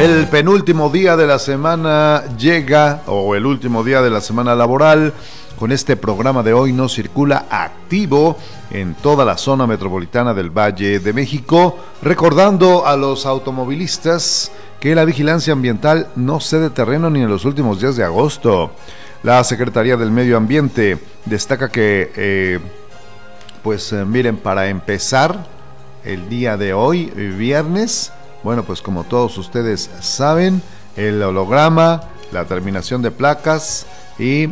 El penúltimo día de la semana llega, o el último día de la semana laboral. Con este programa de hoy no circula activo en toda la zona metropolitana del Valle de México, recordando a los automovilistas que la vigilancia ambiental no cede terreno ni en los últimos días de agosto. La Secretaría del Medio Ambiente destaca que, miren, para empezar el día de hoy, viernes, bueno, pues como todos ustedes saben, el holograma, la terminación de placas y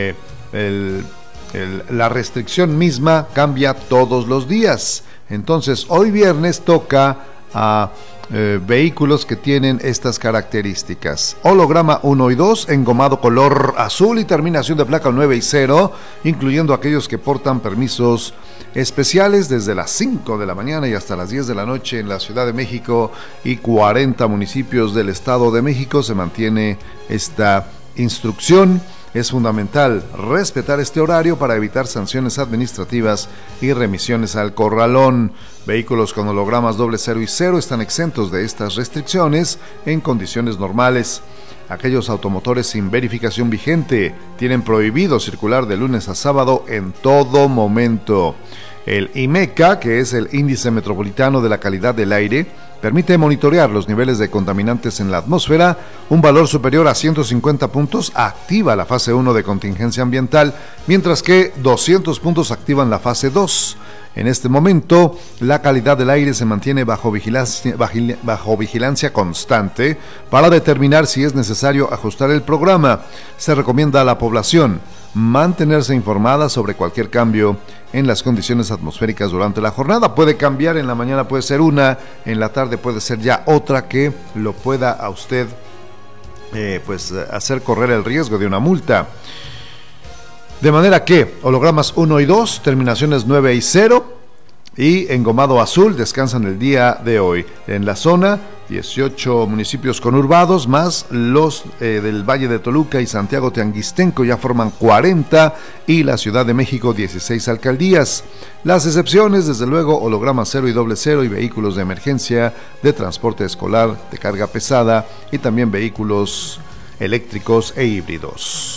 la restricción misma cambia todos los días. Entonces, hoy viernes toca a vehículos que tienen estas características: holograma 1 y 2, engomado color azul y terminación de placa 9 y 0, incluyendo aquellos que portan permisos especiales desde las 5 de la mañana y hasta las 10 de la noche en la Ciudad de México y 40 municipios del Estado de México. Se mantiene esta instrucción. Es fundamental respetar este horario para evitar sanciones administrativas y remisiones al corralón. Vehículos con hologramas 00 y 0 están exentos de estas restricciones en condiciones normales. Aquellos automotores sin verificación vigente tienen prohibido circular de lunes a sábado en todo momento. El IMECA, que es el Índice Metropolitano de la Calidad del Aire, permite monitorear los niveles de contaminantes en la atmósfera. Un valor superior a 150 puntos activa la fase 1 de contingencia ambiental, mientras que 200 puntos activan la fase 2. En este momento, la calidad del aire se mantiene bajo vigilancia constante para determinar si es necesario ajustar el programa. Se recomienda a la población mantenerse informada sobre cualquier cambio en las condiciones atmosféricas durante la jornada. Puede cambiar, en la mañana puede ser una, en la tarde puede ser ya otra que lo pueda a usted hacer correr el riesgo de una multa. De manera que hologramas 1 y 2, terminaciones 9 y 0 y engomado azul descansan el día de hoy. En la zona, 18 municipios conurbados más los del Valle de Toluca y Santiago Teanguistenco ya forman 40 y la Ciudad de México 16 alcaldías. Las excepciones, desde luego, hologramas 0 y 00 y vehículos de emergencia, de transporte escolar, de carga pesada y también vehículos eléctricos e híbridos.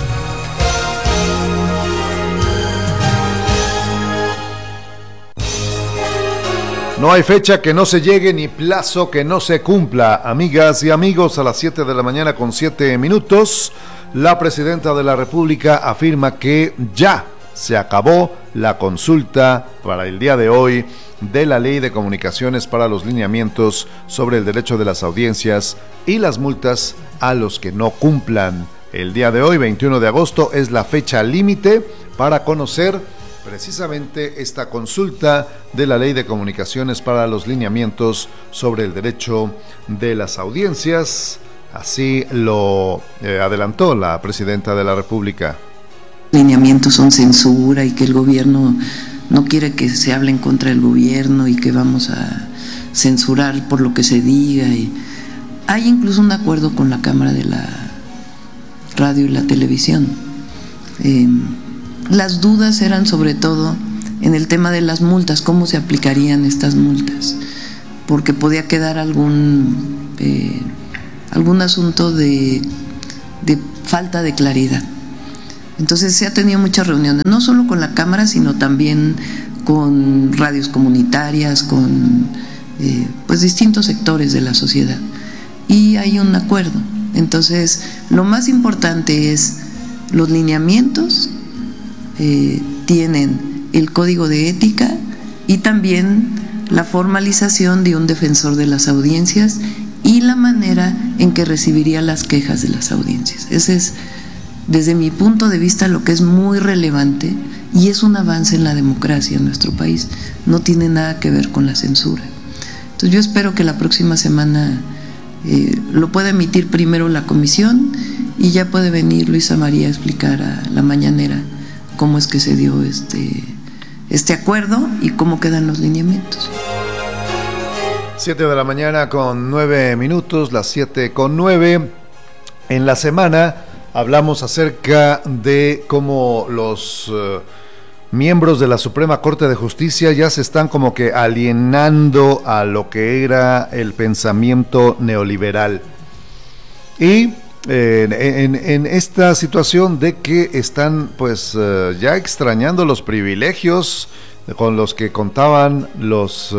No hay fecha que no se llegue ni plazo que no se cumpla. Amigas y amigos, a las 7 de la mañana con 7 minutos, la presidenta de la República afirma que ya se acabó la consulta para el día de hoy de la Ley de Comunicaciones para los lineamientos sobre el derecho de las audiencias y las multas a los que no cumplan. El día de hoy, 21 de agosto, es la fecha límite para conocer precisamente esta consulta de la Ley de Comunicaciones para los lineamientos sobre el derecho de las audiencias. Así lo adelantó la presidenta de la República. Lineamientos son censura y que el gobierno no quiere que se hable en contra del gobierno y que vamos a censurar por lo que se diga. Y hay incluso un acuerdo con la Cámara de la Radio y la Televisión. Las dudas eran sobre todo en el tema de las multas, cómo se aplicarían estas multas, porque podía quedar algún asunto de falta de claridad. Entonces se ha tenido muchas reuniones, no solo con la Cámara, sino también con radios comunitarias, con distintos sectores de la sociedad, y hay un acuerdo. Entonces lo más importante es los lineamientos. Tienen el código de ética y también la formalización de un defensor de las audiencias y la manera en que recibiría las quejas de las audiencias. Ese es, desde mi punto de vista, lo que es muy relevante y es un avance en la democracia en nuestro país. No tiene nada que ver con la censura. Entonces yo espero que la próxima semana lo pueda emitir primero la comisión y ya puede venir Luisa María a explicar a la mañanera cómo es que se dio este acuerdo y cómo quedan los lineamientos. 7 de la mañana con 9 minutos, las 7 con 9. En la semana hablamos acerca de cómo los miembros de la Suprema Corte de Justicia ya se están como que alienando a lo que era el pensamiento neoliberal. Y en esta situación de que están pues ya extrañando los privilegios con los que contaban los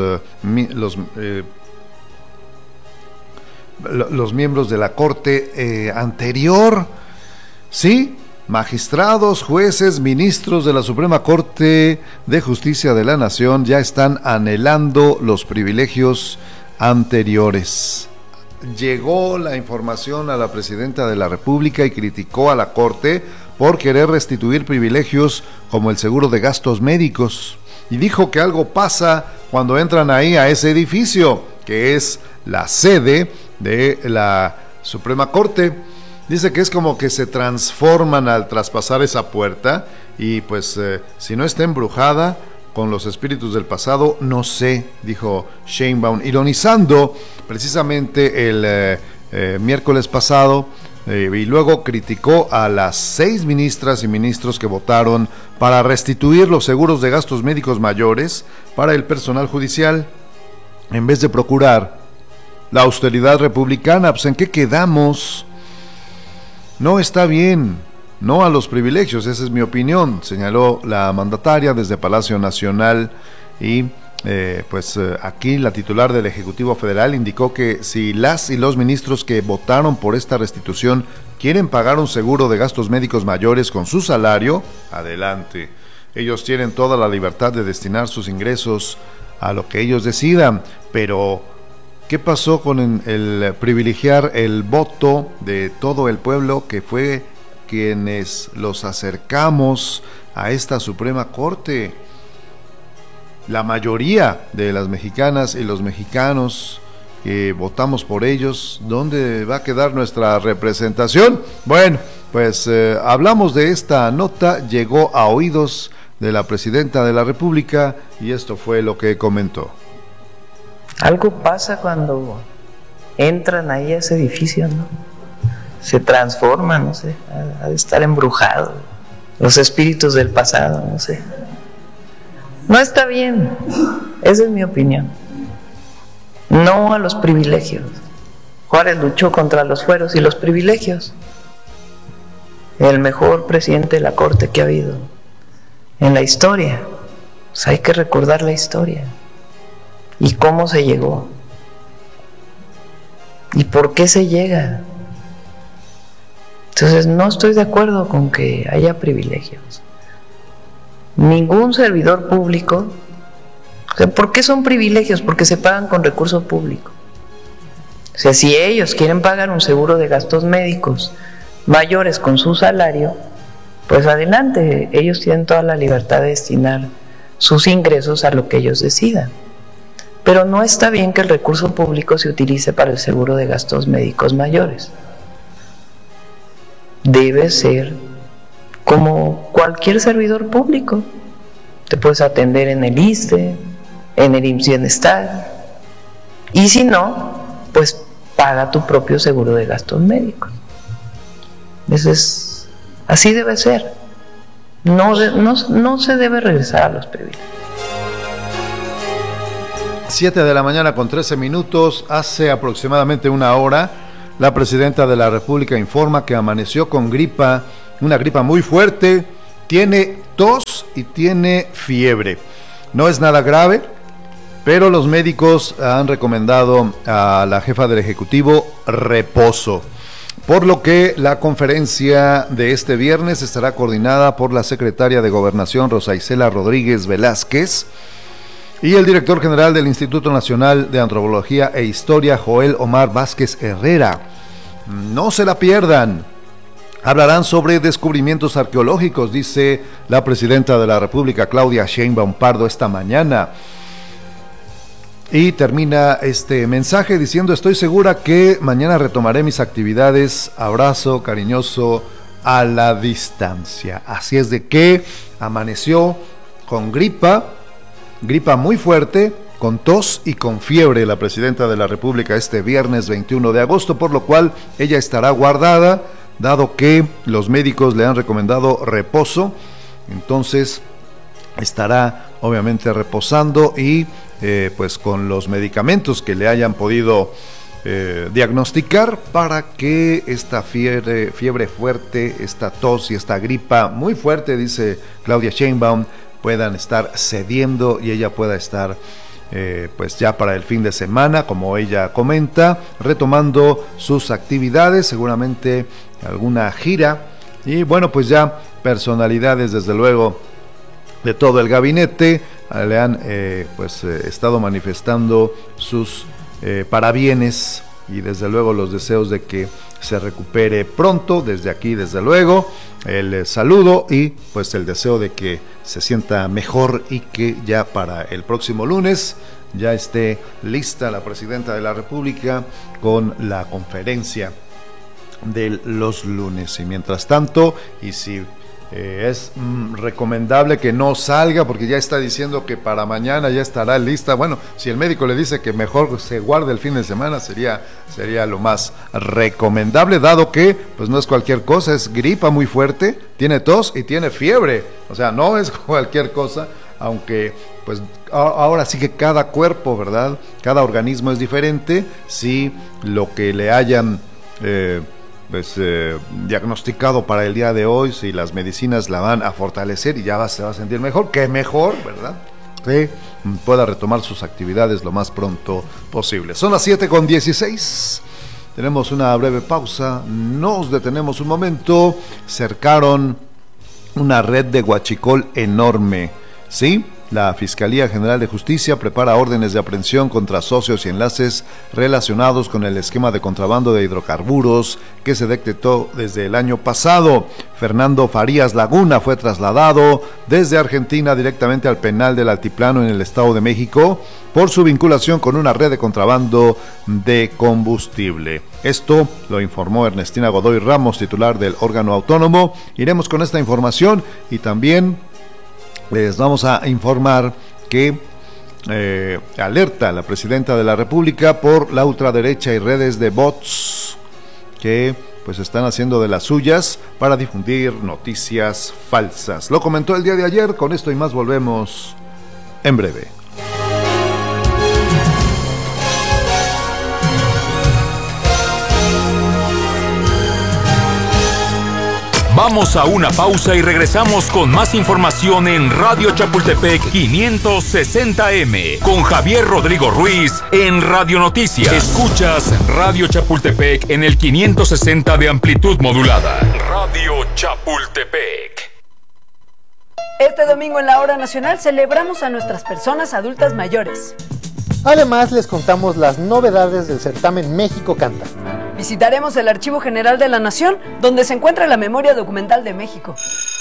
miembros de la Corte anterior, sí, magistrados, jueces, ministros de la Suprema Corte de Justicia de la Nación ya están anhelando los privilegios anteriores. Llegó la información a la presidenta de la República y criticó a la Corte por querer restituir privilegios como el seguro de gastos médicos. Y dijo que algo pasa cuando entran ahí a ese edificio, que es la sede de la Suprema Corte. Dice que es como que se transforman al traspasar esa puerta y pues si no está embrujada con los espíritus del pasado, no sé, dijo Sheinbaum, ironizando precisamente el miércoles pasado, y luego criticó a las 6 ministras y ministros que votaron para restituir los seguros de gastos médicos mayores para el personal judicial, en vez de procurar la austeridad republicana. Pues ¿en qué quedamos? No está bien, no a los privilegios, esa es mi opinión, señaló la mandataria desde Palacio Nacional. Y aquí la titular del Ejecutivo Federal indicó que si las y los ministros que votaron por esta restitución quieren pagar un seguro de gastos médicos mayores con su salario, adelante. Ellos tienen toda la libertad de destinar sus ingresos a lo que ellos decidan, pero ¿qué pasó con el privilegiar el voto de todo el pueblo, que fue quienes los acercamos a esta Suprema Corte? La mayoría de las mexicanas y los mexicanos que votamos por ellos, ¿dónde va a quedar nuestra representación? Bueno, pues hablamos de esta nota, llegó a oídos de la presidenta de la República y esto fue lo que comentó. Algo pasa cuando entran ahí a ese edificio, ¿no? Se transforma, no sé, ha de estar embrujado, los espíritus del pasado, no sé. No está bien, esa es mi opinión. No a los privilegios. Juárez luchó contra los fueros y los privilegios. El mejor presidente de la Corte que ha habido en la historia. Pues hay que recordar la historia. ¿Y cómo se llegó? ¿Y por qué se llega? Entonces no estoy de acuerdo con que haya privilegios. Ningún servidor público. O sea, ¿por qué son privilegios? Porque se pagan con recurso público. O sea, si ellos quieren pagar un seguro de gastos médicos mayores con su salario, pues adelante, ellos tienen toda la libertad de destinar sus ingresos a lo que ellos decidan. Pero no está bien que el recurso público se utilice para el seguro de gastos médicos mayores. Debe ser como cualquier servidor público. Te puedes atender en el ISSSTE, en el IMSS Bienestar, y si no, pues paga tu propio seguro de gastos médicos. Así debe ser. No se debe regresar a los privilegios. 7 de la mañana con 13 minutos, hace aproximadamente una hora, la presidenta de la República informa que amaneció con gripa, una gripa muy fuerte, tiene tos y tiene fiebre. No es nada grave, pero los médicos han recomendado a la jefa del Ejecutivo reposo, por lo que la conferencia de este viernes estará coordinada por la secretaria de Gobernación, Rosa Isela Rodríguez Velázquez, y el director general del Instituto Nacional de Antropología e Historia, Joel Omar Vázquez Herrera. No se la pierdan. Hablarán sobre descubrimientos arqueológicos, dice la presidenta de la República, Claudia Sheinbaum Pardo, esta mañana. Y termina este mensaje diciendo: estoy segura que mañana retomaré mis actividades. Abrazo cariñoso a la distancia. Así es de que amaneció con gripa muy fuerte, con tos y con fiebre la presidenta de la República este viernes 21 de agosto, por lo cual ella estará guardada, dado que los médicos le han recomendado reposo. Entonces estará obviamente reposando y pues con los medicamentos que le hayan podido diagnosticar para que esta fiebre fuerte, esta tos y esta gripa muy fuerte, dice Claudia Sheinbaum, puedan estar cediendo y ella pueda estar pues ya para el fin de semana, como ella comenta, retomando sus actividades, seguramente alguna gira, y bueno, pues ya personalidades desde luego de todo el gabinete le han estado manifestando sus parabienes y desde luego los deseos de que se recupere pronto. Desde aquí, desde luego, el saludo y pues el deseo de que se sienta mejor y que ya para el próximo lunes ya esté lista la presidenta de la República con la conferencia de los lunes. Y mientras tanto, y si es recomendable que no salga, porque ya está diciendo que para mañana ya estará lista. Bueno, si el médico le dice que mejor se guarde el fin de semana, sería lo más recomendable, dado que pues no es cualquier cosa, es gripa muy fuerte, tiene tos y tiene fiebre, o sea, no es cualquier cosa, aunque pues ahora sí que cada cuerpo, ¿verdad? Cada organismo es diferente. Si lo que le hayan diagnosticado para el día de hoy, si las medicinas la van a fortalecer y ya se va a sentir mejor, que mejor, ¿verdad? Que pueda retomar sus actividades lo más pronto posible. Son las 7:16. Tenemos una breve pausa, nos detenemos un momento. Cercaron una red de huachicol enorme, ¿sí? La Fiscalía General de Justicia prepara órdenes de aprehensión contra socios y enlaces relacionados con el esquema de contrabando de hidrocarburos que se detectó desde el año pasado. Fernando Farías Laguna fue trasladado desde Argentina directamente al penal del Altiplano en el Estado de México por su vinculación con una red de contrabando de combustible. Esto lo informó Ernestina Godoy Ramos, titular del órgano autónomo. Iremos con esta información y también les vamos a informar que alerta a la presidenta de la República por la ultraderecha y redes de bots que pues están haciendo de las suyas para difundir noticias falsas. Lo comentó el día de ayer. Con esto y más volvemos en breve. Vamos a una pausa y regresamos con más información en Radio Chapultepec 560M con Javier Rodrigo Ruiz en Radio Noticias. Escuchas Radio Chapultepec en el 560 de amplitud modulada. Radio Chapultepec. Este domingo en la Hora Nacional celebramos a nuestras personas adultas mayores. Además, les contamos las novedades del certamen México Canta. Visitaremos el Archivo General de la Nación, donde se encuentra la memoria documental de México.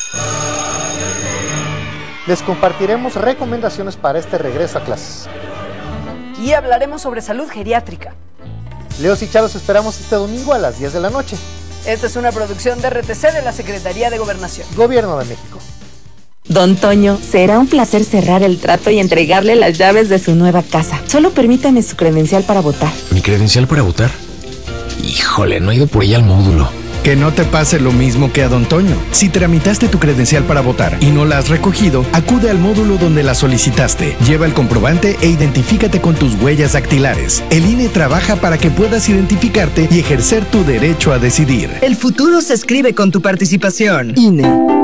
Les compartiremos recomendaciones para este regreso a clases. Y hablaremos sobre salud geriátrica. Leos y Charo, esperamos este domingo a las 10 de la noche. Esta es una producción de RTC de la Secretaría de Gobernación. Gobierno de México. Don Toño, será un placer cerrar el trato y entregarle las llaves de su nueva casa. Solo permítame su credencial para votar. ¿Mi credencial para votar? Híjole, no he ido por ella al módulo. Que no te pase lo mismo que a Don Toño. Si tramitaste tu credencial para votar y no la has recogido, acude al módulo donde la solicitaste. Lleva el comprobante e identifícate con tus huellas dactilares. El INE trabaja para que puedas identificarte y ejercer tu derecho a decidir. El futuro se escribe con tu participación. INE.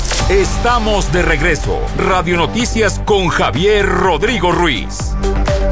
Estamos de regreso. Radio Noticias con Javier Rodrigo Ruiz.